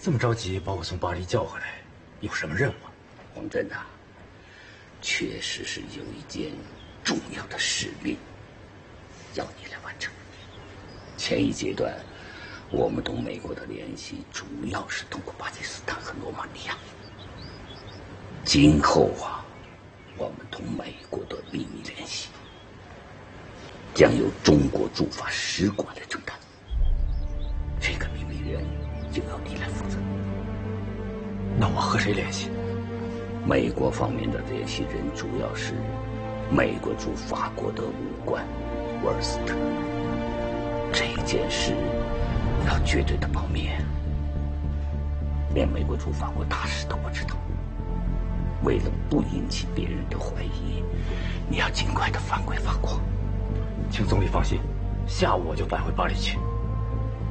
这么着急把我从巴黎叫回来，有什么任务？ 王震呐，确实是有一件重要的使命要你来完成。前一阶段，我们同美国的联系主要是通过巴基斯坦和罗马尼亚。今后啊，我们同美国的秘密联系将由中国驻法使馆来承担。这个秘密人就由你来负责。 那我和谁联系？ 美国方面的联系人主要是美国驻法国的武官沃尔斯特。这件事要绝对的保密，连美国驻法国大使都不知道。为了不引起别人的怀疑，你要尽快的返回法国。 请总理放心，下午我就返回巴黎去。